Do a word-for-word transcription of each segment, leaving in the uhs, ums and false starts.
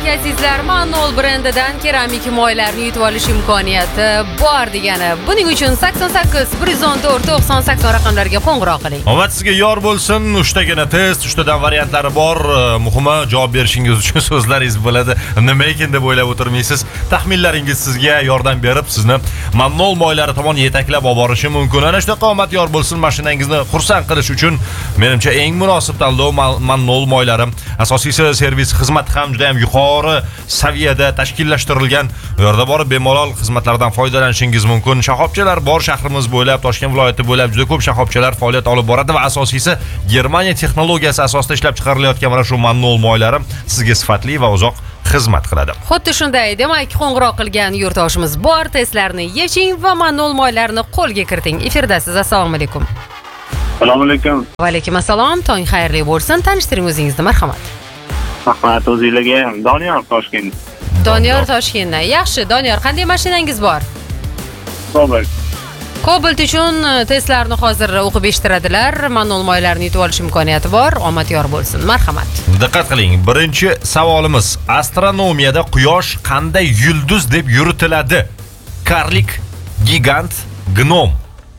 barcha azizlar, Manol brendidan keramik moylarni yutib olish imkoniyati bor degani. Buning uchun sakson sakkiz bir yuz o'n to'rt to'qson sakson raqamlarga qo'ng'iroq qiling. Omad sizga yor bo'lsin. uchtagina test, uchtadan variantlari bor. Muhimi javob berishingiz uchun so'zlaringiz bo'ladi. Nima ekan deb o'ylab o'tirmaysiz. Taxminlaringiz sizga yordam berib, sizni Manol moylari tomon yetaklab olib borishi mumkin. Ana shunaqa omad yor bo'lsin. Mashinangizni xursand qilish uchun menimcha eng munosib tanlov Manol moylari. Asosiysi servis xizmat ham juda ham yuqori saviyada tashkillashtirilgan. Bu yerda borib bemalol xizmatlardan foydalanishingiz mumkin. Shoxobchalar bor shahrimiz bo'ylab, Toshkent viloyati bo'ylab juda ko'p shoxobchalar faoliyat olib boradi va asosiysi Germaniya texnologiyasi asosida ishlab chiqarilayotgan mana shu Manol moylari sizga sifatli va uzoq xizmat qiladi. Xuddi shunday, demak, qo'ng'iroq qilgan yurtdoshimiz bor, testlarni yeching va Manol moylarini qo'lga kiriting. Efirdasiz. Assalomu alaykum. Assalomu alaykum. Va alaykum assalom. Tong xayrli bo'lsin. Tanishtiring o'zingizni, marhamat. Rahmat o'zingizga. Doniyor Toshkent. Doniyor Toshkentdan. Yaxshi, Doniyor, qanday mashinangiz bor? Cobalt. Cobalt uchun testlarni hozir o'qib eshittiradilar. Manol moylarini yutib olish imkoniyati bor. Omad yor bo'lsin. Marhamat. Diqqat qiling. Birinchi savolimiz: astronomiyada quyosh qanday yulduz deb yuritiladi? Karlik, gigant, gnom.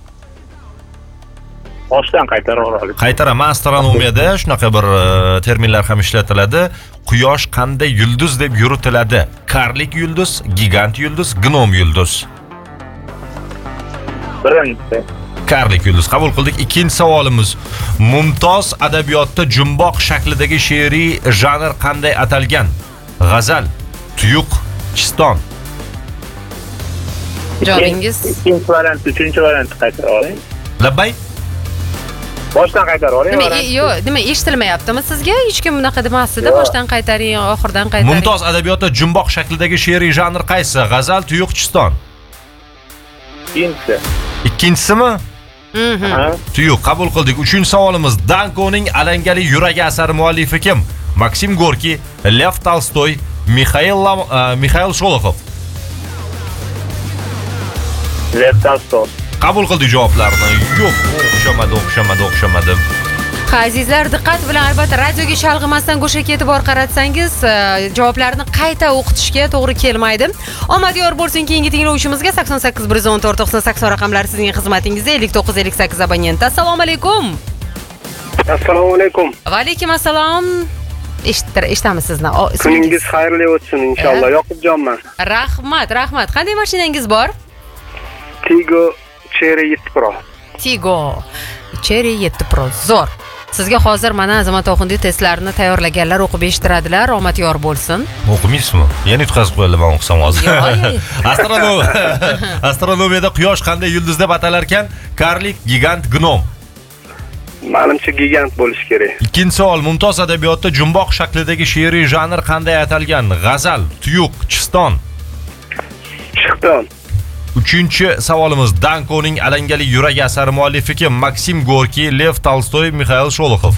Boshdan qaytarib olamiz. Qaytaraman. Astronomiyada shunaqa bir terminlar ham ishlatiladi. Quyosh qanday yulduz deb yuritiladi? Karlik yulduz, gigant yulduz, gnom yulduz. Birinchisi. Karlik yulduz qabul qildik. Ikkinchi savolimiz: Mumtoz adabiyotda jumboq shaklidagi she'riy janr qanday atalgan? G'azal, tuyuq, chiston. Javobingiz? Ikkinchi variant, uchinchi variant qaytarib oling. Labbay? Boshdan qaytarib oling. Nima, yo'q, nima eshitilmayaptimi sizga? Hech kim bunaqa demasdi-da. Boshdan qaytaring, oxirdan qaytaring. Mumtoz adabiyotda jumboq shaklidagi she'riy janr qaysi? G'azal, tuyuq, chiston. Ikkinchisi. Ikkinchisimi? Mhm. Tuyuq qabul qildik. Uchinchi savolimiz: Dankoning alangali yuragi asari muallifi kim? Maksim Gorkiy, Lev Tolstoy, Mixail Mixail Sholoxov. Lev Tolstoy. Qabul qildik javoblarni. Yo'q, o'xshamadi, o'xshamadi, o'xshamadi. Ha, azizlar, diqqat bilan albatta radioga chalg'imasdan go'shakka e'tibor qaratsangiz, javoblarni qayta o'qitishga to'g'ri kelmaydi. Omad yor bo'lsin keyingi tinglovchimizga. sakson sakkiz bir yuz o'n to'rt to'qson sakson raqamlari sizning xizmatingizda. ellik to'qqiz ellik sakkiz abonent. Assalomu alaykum. Assalomu alaykum. Va alaykum assalom. Eshittir, eshitamiz sizni. Kuningiz xayrli o'tsin inshaalloh. Yoqubjonman. Rahmat, rahmat. Qanday mashinangiz bor? Tigo Cherry yetti Pro. Tigo Cherry yetti Pro. Zo'r. Sizga hozir mana Azamat Oxundiy testlarini tayyorlaganlar o'qib eshittiradilar. Omad yor bo'lsin. O'qimaysizmi? Yana yutqazib qo'yadilar, men o'qisam hozir. Astronom. Astronomiyada quyosh qanday yulduz deb atalar ekan? Karlik, gigant, gnom. Menimcha gigant bo'lish kerak. Ikkinchi savol: Mumtoz adabiyotda jumboq shaklidagi she'riy janr qanday atalgan? G'azal, tuyuq, chiston. Chiston. Uchinchi savolimiz: Dankoning alangali yuragi asari muallifi kim? Maksim Gorkiy, Lev Tolstoy, Mixail Sholoxov.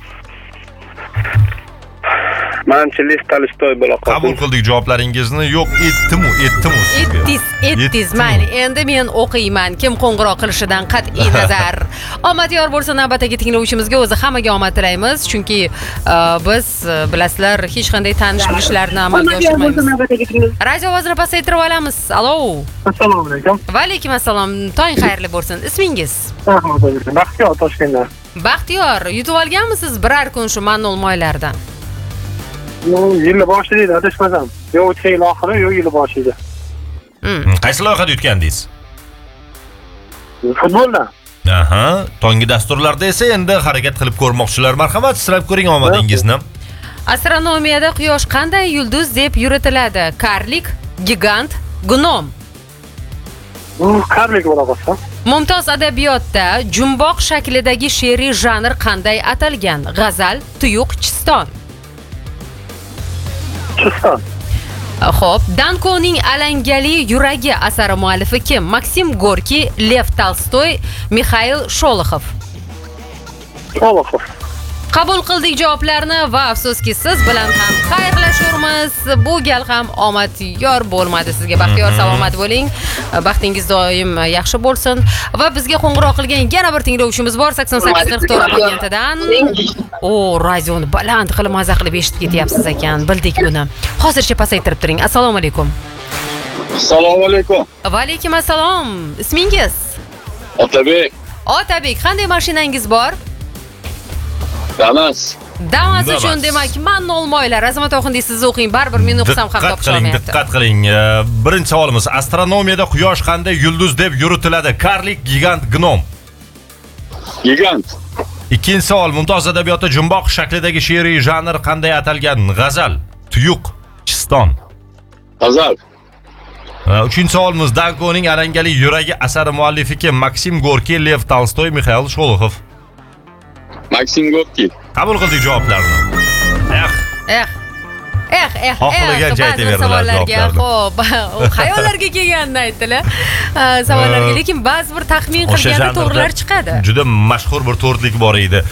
Menimcha Lev Tolstoy bo'la qoldi. Qabul qildik javoblaringizni. Yo'q, etdimu, etdimu. Etdiz, etdiz. Mayli, endi men o'qiyman. Kim qo'ng'iroq qilishidan qat'iy nazar. Omad yor bo'lsin navbatdagi tinglovchimizga. O'zi hammaga omad tilaymiz, chunki biz bilasizlar, hech qanday tanish bilishlarni amalga oshirmaymiz. Radio ovozini pasaytirib olamiz. Alo. Assalomu alaykum. Va alaykum assalom. Tong xayrli bo'lsin. Ismingiz? Rahmat. Baxtiyor Toshkentdan. Baxtiyor, yutib olganmisiz biror kun shu Manol moylardan? Yil boshida adashmasam. Yo o'tgan yil oxiri, yo yil boshida. Qaysi loyihada yutgandingiz? Futbolda. Aha, tongi dasturlarda esa endi harakat qilib ko'rmoqchilar. Marhamat, silab ko'ring omadingizni. Astronomiyada quyosh qanday yulduz deb yuritiladi? Karlik, gigant, gnom. U karlik bo'la qolsa. Mumtoz adabiyotda jumboq shaklidagi she'riy janr qanday atalgan? G'azal, tuyuq, chiston. Chiston. Xo'p, Dankoning alangali yuragi asari muallifi kim? Maksim Gorkiy, Lev Tolstoy, Mixail Sholoxov. Sholoxov. Qabul qildik javoblarni va afsuski siz bilan ham xayrlashurmiz. Bu gal ham omad yor bo'lmadi sizga. Baxtiyor salomat bo'ling. Baxtingiz doim yaxshi bo'lsin. Va bizga qo'ng'iroq qilgan yana bir tinglovchimiz bor sakson sakkiz qirq to'rt abonentidan. O, radioni baland qilib maza qilib eshitib ketyapsiz ekan. Bildik buni. Hozircha pasaytirib turing. Assalomu alaykum. Assalomu alaykum. Va alaykum assalom. Ismingiz? Otabek. Otabek, qanday mashinangiz bor? Damas. Damas Damas. uchun demak, man olmoylar. Azamat Oxundiy siz o'qing, baribir men o'qisam ham Diqqat topisha qiling, olmayapti. diqqat qiling. Ee, Birinchi savolimiz: astronomiyada quyosh qanday yulduz deb yuritiladi? Karlik, gigant, gnom. Gigant. Ikkinchi savol: Mumtoz adabiyoti jumboq shaklidagi she'riy janr qanday atalgan? G'azal, tuyuq, chiston. G'azal. Ee, Uchinchi savolimiz: Dankoning alangali yuragi asari muallifi kim? Maksim Gorkiy, Lev Tolstoy, Mixail Sholoxov. Maksim Gorkiy. Qabul qildik javoblarni. Eh, Eh. Eh, eh, Xohlagan eh, joyda ba'zi berdilar savollarga, javoblarni. xo'p, xayollarga kelganini aytdilar. Savollarga, lekin ba'zi bir taxmin o'sha qilganda janrda to'g'rilar chiqadi. juda mashhur bir to'rtlik bor edi.